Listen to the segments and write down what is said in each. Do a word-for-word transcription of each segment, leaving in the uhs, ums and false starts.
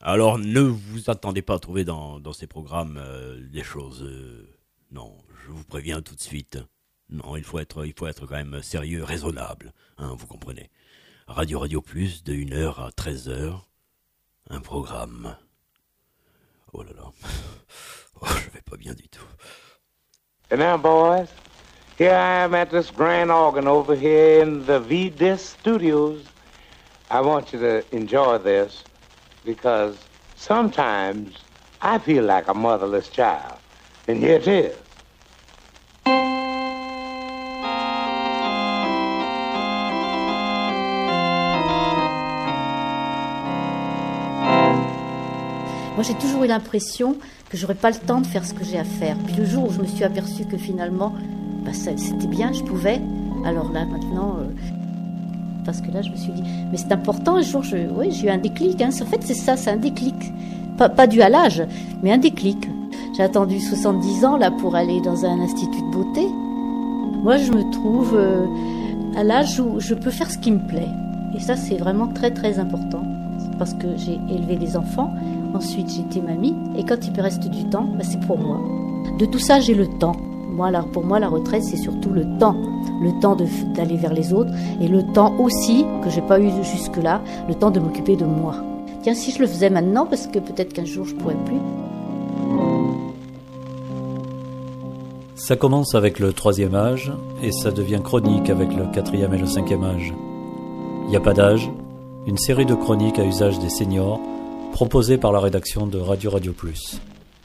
Alors ne vous attendez pas à trouver dans, dans ces programmes euh, des choses... Euh, non, je vous préviens tout de suite. Non, il faut être, il faut être quand même sérieux, raisonnable, hein, vous comprenez. Radio Radio Plus, de une heure à treize heures, un programme. Oh là là, oh, je vais pas bien du tout. And now, boys, here I am at this grand organ over here in the V-Disc Studios. I want you to enjoy this because sometimes I feel like a motherless child. And here it is. Moi, j'ai toujours eu l'impression que j'aurais pas le temps de faire ce que j'ai à faire. Puis le jour où je me suis aperçue que finalement, bah, ça, c'était bien, je pouvais. Alors là, maintenant, euh, parce que là, je me suis dit, mais c'est important. Un jour, je, oui, j'ai eu un déclic. Hein. En fait, c'est ça, c'est un déclic, pas, pas dû à l'âge, mais un déclic. J'ai attendu soixante-dix ans là pour aller dans un institut de beauté. Moi, je me trouve euh, à l'âge où je peux faire ce qui me plaît. Et ça, c'est vraiment très, très important. Parce que j'ai élevé des enfants. Ensuite, j'étais mamie. Et quand il me reste du temps, bah, c'est pour moi. De tout ça, j'ai le temps. Moi, là, pour moi, la retraite, c'est surtout le temps. Le temps de, d'aller vers les autres. Et le temps aussi, que j'ai pas eu jusque-là, le temps de m'occuper de moi. Tiens, si je le faisais maintenant, parce que peut-être qu'un jour, je pourrais plus. Ça commence avec le troisième âge et ça devient chronique avec le quatrième et le cinquième âge. Il n'y a pas d'âge, une série de chroniques à usage des seniors proposée par la rédaction de Radio Radio Plus.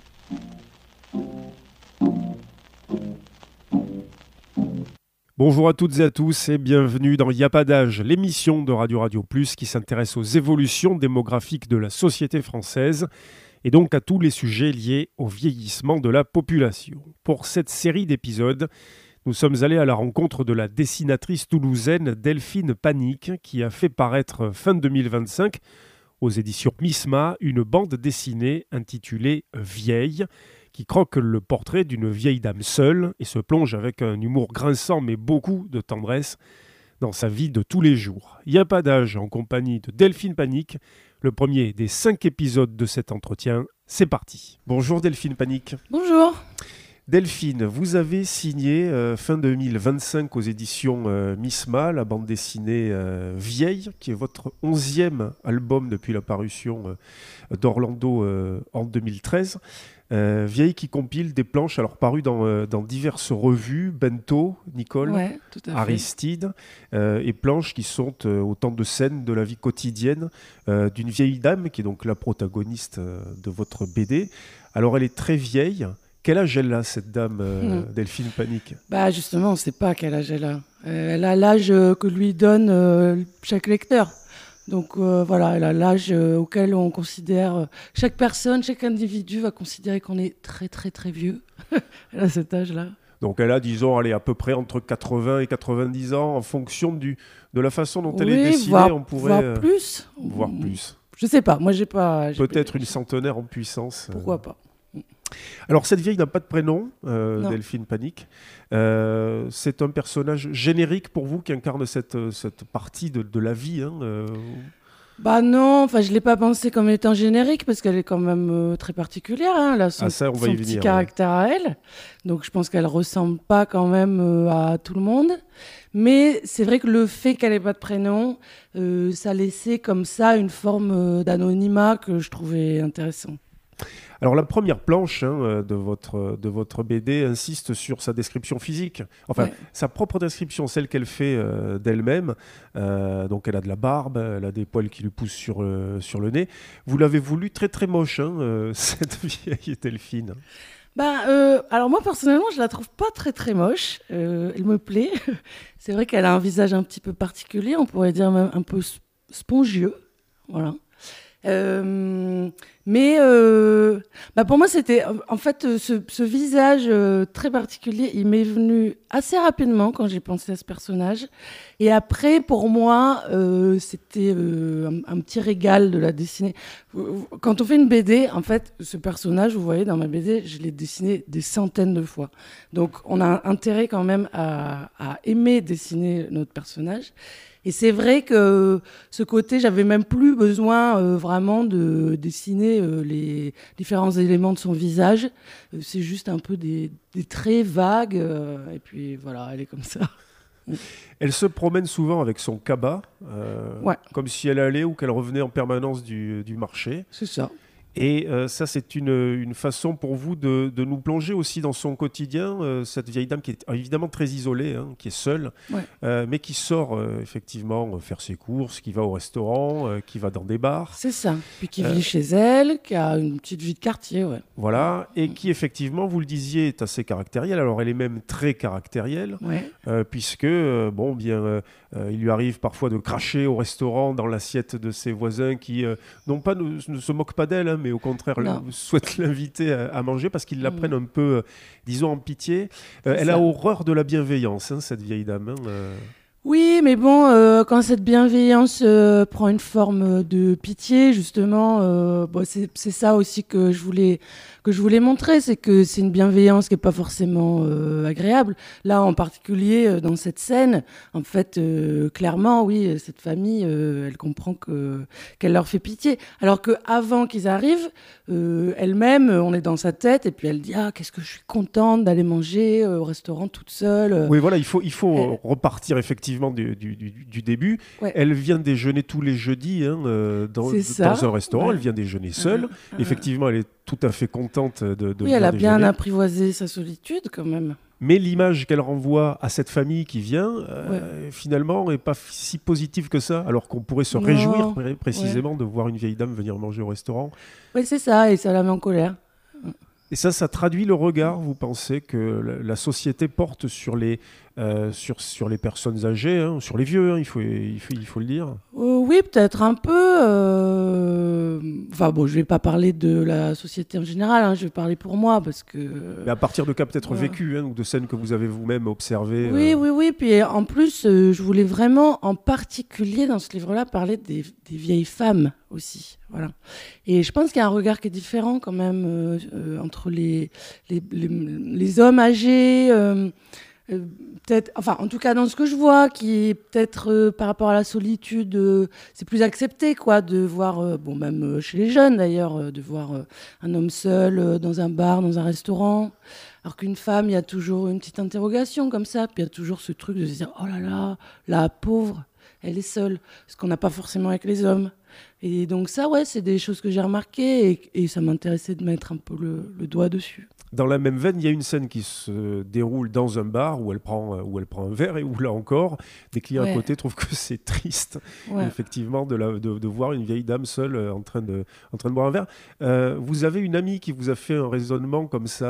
Bonjour à toutes et à tous et bienvenue dans Y a pas d'âge, l'émission de Radio Radio Plus qui s'intéresse aux évolutions démographiques de la société française et donc à tous les sujets liés au vieillissement de la population. Pour cette série d'épisodes, nous sommes allés à la rencontre de la dessinatrice toulousaine Delphine Panique qui a fait paraître fin deux mille vingt-cinq aux éditions Misma une bande dessinée intitulée « Vieille » qui croque le portrait d'une vieille dame seule et se plonge avec un humour grinçant mais beaucoup de tendresse dans sa vie de tous les jours. Il n'y a pas d'âge en compagnie de Delphine Panique, le premier des cinq épisodes de cet entretien. C'est parti. Bonjour Delphine Panique. Bonjour. Delphine, vous avez signé euh, fin deux mille vingt-cinq aux éditions euh, Misma la bande dessinée euh, Vieille, qui est votre onzième album depuis la parution euh, d'Orlando euh, en deux mille treize. Euh, Vieille qui compile des planches alors parues dans, euh, dans diverses revues, Bento, Nicole, ouais, tout à fait. Aristide, euh, et planches qui sont euh, autant de scènes de la vie quotidienne euh, d'une vieille dame qui est donc la protagoniste euh, de votre B D. Alors elle est très vieille. Quel âge elle a, cette dame, euh, mmh. Delphine Panique ? Bah justement, on ne sait pas quel âge elle a. Euh, elle a l'âge euh, que lui donne euh, chaque lecteur. Donc euh, voilà, elle a l'âge euh, auquel on considère... Euh, chaque personne, chaque individu va considérer qu'on est très très très vieux. Elle a cet âge-là. Donc elle a, disons, allez, à peu près entre quatre-vingts et quatre-vingt-dix ans, en fonction du, de la façon dont elle oui, est dessinée, voire, on pourrait... Voire euh, plus. Voire plus. Je sais pas, moi j'ai pas... J'ai Peut-être pas... une centenaire en puissance. Pourquoi euh... pas. Alors, cette vieille n'a pas de prénom, euh, Delphine Panique. Euh, c'est un personnage générique pour vous qui incarne cette, cette partie de, de la vie. Hein, euh... Bah non, enfin je l'ai pas pensée comme étant générique parce qu'elle est quand même euh, très particulière. Hein, elle a son, ah, ça, on va son y petit venir, caractère ouais. à elle. Donc je pense qu'elle ressemble pas quand même euh, à tout le monde. Mais c'est vrai que le fait qu'elle ait pas de prénom, euh, ça laissait comme ça une forme euh, d'anonymat que je trouvais intéressant. Alors la première planche hein, de, votre, de votre B D insiste sur sa description physique, enfin ouais. sa propre description, celle qu'elle fait euh, d'elle-même. Euh, donc elle a de la barbe, elle a des poils qui lui poussent sur, euh, sur le nez. Vous l'avez voulu très très moche, hein, euh, cette vieille Delphine. Ben, euh, alors moi personnellement je la trouve pas très très moche, euh, elle me plaît. C'est vrai qu'elle a un visage un petit peu particulier, on pourrait dire même un peu spongieux, voilà. Euh, mais euh, bah pour moi c'était en fait ce, ce visage euh, très particulier, il m'est venu assez rapidement quand j'ai pensé à ce personnage et après pour moi euh, c'était euh, un, un petit régal de la dessiner. Quand on fait une B D, en fait ce personnage, vous voyez dans ma B D, je l'ai dessiné des centaines de fois, donc on a intérêt quand même à, à aimer dessiner notre personnage. Et c'est vrai que ce côté, j'avais même plus besoin euh, vraiment de dessiner euh, les différents éléments de son visage. Euh, c'est juste un peu des, des traits vagues. Euh, et puis voilà, elle est comme ça. Elle se promène souvent avec son cabas, euh, ouais. comme si elle allait ou qu'elle revenait en permanence du, du marché. C'est ça. Et euh, ça, c'est une, une façon pour vous de, de nous plonger aussi dans son quotidien, euh, cette vieille dame qui est évidemment très isolée, hein, qui est seule, ouais. euh, mais qui sort euh, effectivement faire ses courses, qui va au restaurant, euh, qui va dans des bars. C'est ça. Puis qui euh, vit chez elle, qui a une petite vie de quartier. Ouais. Voilà, et qui effectivement, vous le disiez, est assez caractérielle. Alors elle est même très caractérielle, ouais. euh, puisque euh, bon, bien, euh, euh, il lui arrive parfois de cracher au restaurant dans l'assiette de ses voisins qui euh, non pas ne, ne se moquent pas d'elle, hein, mais au contraire le, souhaitent l'inviter à, à manger parce qu'ils la mmh. prennent un peu, euh, disons, en pitié. Euh, elle ça. a horreur de la bienveillance, hein, cette vieille dame. Hein, euh... Oui, mais bon, euh, quand cette bienveillance euh, prend une forme de pitié, justement, euh, bon, c'est, c'est ça aussi que je voulais que je voulais montrer, c'est que c'est une bienveillance qui est pas forcément euh, agréable. Là, en particulier euh, dans cette scène, en fait, euh, clairement, oui, cette famille, euh, elle comprend que qu'elle leur fait pitié. Alors que avant qu'ils arrivent, euh, elle-même, on est dans sa tête et puis elle dit ah qu'est-ce que je suis contente d'aller manger euh, au restaurant toute seule. Oui, voilà, il faut il faut elle... repartir effectivement du, du, du, du début. Ouais. Elle vient déjeuner tous les jeudis hein, euh, dans, dans un restaurant. Ouais. Elle vient déjeuner seule. Mmh. Effectivement, elle est tout à fait contente de, de oui, elle a déjeuner. bien apprivoisé sa solitude quand même. Mais l'image qu'elle renvoie à cette famille qui vient, euh, ouais. finalement, n'est pas si positive que ça, alors qu'on pourrait se non. réjouir pr- précisément ouais. de voir une vieille dame venir manger au restaurant. Oui, c'est ça, et ça la met en colère. Et ça, ça traduit le regard, vous pensez, que la société porte sur les, euh, sur, sur les personnes âgées, hein, sur les vieux, hein, il, faut, il, faut, il faut le dire. Euh, oui, peut-être un peu. Euh... Enfin bon, je ne vais pas parler de la société en général, hein, je vais parler pour moi, parce que... Mais à partir de cas peut-être ouais. vécus, hein, ou de scènes que vous avez vous-même observées. Oui, euh... oui, oui. Puis en plus, euh, je voulais vraiment, en particulier dans ce livre-là, parler des, des vieilles femmes aussi. Voilà. Et je pense qu'il y a un regard qui est différent quand même euh, euh, entre les, les, les, les hommes âgés, euh, euh, peut-être, enfin en tout cas dans ce que je vois, qui est peut-être euh, par rapport à la solitude, euh, c'est plus accepté quoi, de voir, euh, bon même euh, chez les jeunes d'ailleurs, euh, de voir euh, un homme seul euh, dans un bar, dans un restaurant. Alors qu'une femme, il y a toujours une petite interrogation comme ça, puis il y a toujours ce truc de se dire oh là là, la pauvre, elle est seule, ce qu'on n'a pas forcément avec les hommes. Et donc ça, ouais, c'est des choses que j'ai remarquées et, et ça m'intéressait de mettre un peu le, le doigt dessus. Dans la même veine, il y a une scène qui se déroule dans un bar où elle prend, où elle prend un verre et où, là encore, des clients ouais. à côté trouvent que c'est triste, ouais. effectivement, de, la, de, de voir une vieille dame seule en train de, en train de boire un verre. Euh, vous avez une amie qui vous a fait un raisonnement comme ça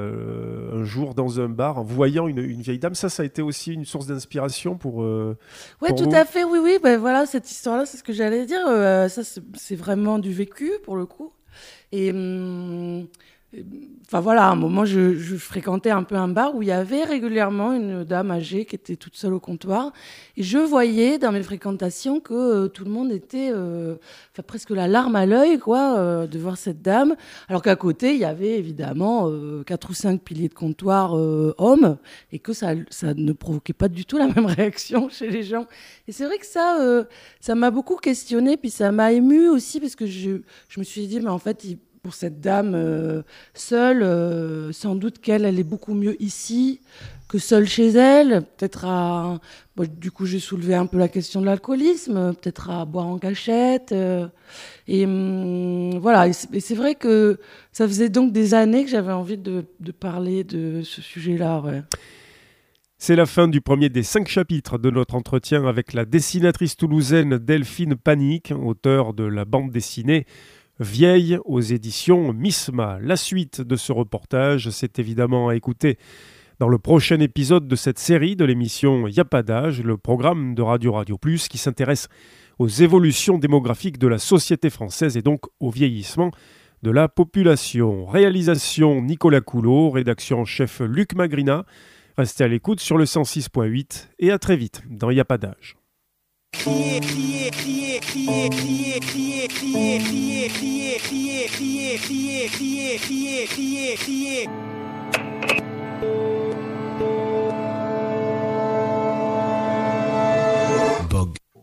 euh, un jour dans un bar en voyant une, une vieille dame. Ça, ça a été aussi une source d'inspiration pour euh, Oui, tout vous. à fait, oui, oui. Ben, voilà, cette histoire-là, c'est ce que j'allais dire. Euh, ça, c'est, c'est vraiment du vécu, pour le coup. Et... Hum, Enfin voilà, à un moment, je, je fréquentais un peu un bar où il y avait régulièrement une dame âgée qui était toute seule au comptoir. Et je voyais dans mes fréquentations que euh, tout le monde était euh, enfin, presque la larme à l'œil quoi, euh, de voir cette dame. Alors qu'à côté, il y avait évidemment euh, quatre ou cinq piliers de comptoir euh, hommes et que ça, ça ne provoquait pas du tout la même réaction chez les gens. Et c'est vrai que ça, euh, ça m'a beaucoup questionnée, puis ça m'a émue aussi parce que je, je me suis dit, mais en fait, il pour cette dame euh, seule, euh, sans doute qu'elle, elle est beaucoup mieux ici que seule chez elle. Peut-être à... Bon, du coup, j'ai soulevé un peu la question de l'alcoolisme, peut-être à boire en cachette. Euh, et hum, voilà, et c'est, et c'est vrai que ça faisait donc des années que j'avais envie de, de parler de ce sujet-là. Ouais. C'est la fin du premier des cinq chapitres de notre entretien avec la dessinatrice toulousaine Delphine Panique, auteure de la bande dessinée Vieille aux éditions Misma. La suite de ce reportage, c'est évidemment à écouter dans le prochain épisode de cette série de l'émission Y'a pas d'âge, le programme de Radio Radio Plus qui s'intéresse aux évolutions démographiques de la société française et donc au vieillissement de la population. Réalisation Nicolas Coulot, rédaction en chef Luc Magrina. Restez à l'écoute sur le cent six point huit et à très vite dans Y'a pas d'âge. Crier, crier, crier, crier, crier, crier, crier, crier, crier, crier, crier, crier, crier, crier, crier, crier. Bog.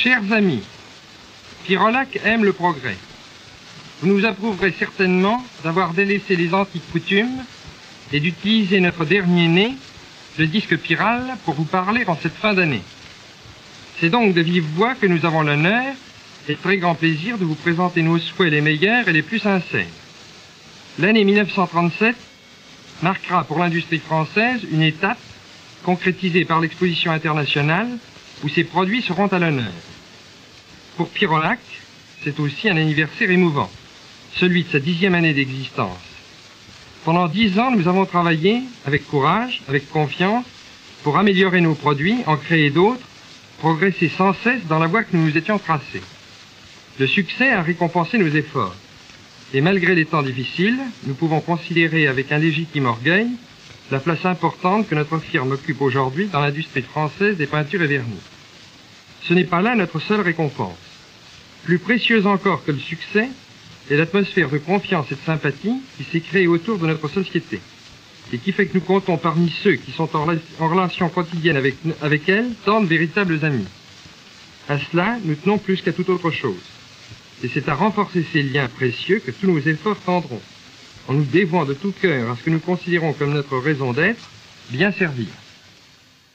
Chers amis, Pirolac aime le progrès. Vous nous approuverez certainement d'avoir délaissé les antiques coutumes et d'utiliser notre dernier né, le disque Piral, pour vous parler en cette fin d'année. C'est donc de vive voix que nous avons l'honneur et le très grand plaisir de vous présenter nos souhaits les meilleurs et les plus sincères. L'année mille neuf cent trente-sept marquera pour l'industrie française une étape concrétisée par l'exposition internationale où ces produits seront à l'honneur. Pour Pirolac, c'est aussi un anniversaire émouvant, celui de sa dixième année d'existence. Pendant dix ans, nous avons travaillé avec courage, avec confiance, pour améliorer nos produits, en créer d'autres, progresser sans cesse dans la voie que nous nous étions tracée. Le succès a récompensé nos efforts. Et malgré les temps difficiles, nous pouvons considérer avec un légitime orgueil la place importante que notre firme occupe aujourd'hui dans l'industrie française des peintures et vernis. Ce n'est pas là notre seule récompense. Plus précieuse encore que le succès est l'atmosphère de confiance et de sympathie qui s'est créée autour de notre société et qui fait que nous comptons parmi ceux qui sont en, en relation quotidienne avec, avec elle tant de véritables amis. À cela, nous tenons plus qu'à toute autre chose. Et c'est à renforcer ces liens précieux que tous nos efforts tendront, en nous dévouant de tout cœur à ce que nous considérons comme notre raison d'être, bien servir.